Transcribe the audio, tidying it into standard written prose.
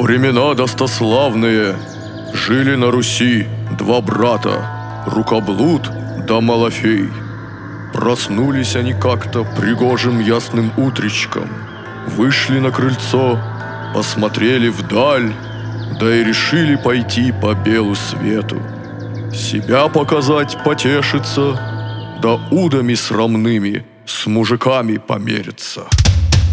времена достославные жили на Руси два брата, Рукоблуд да Малафей. Проснулись они как-то пригожим ясным утречком, вышли на крыльцо, посмотрели вдаль, да и решили пойти по белу свету. Себя показать, потешиться, да удами срамными с мужиками помериться.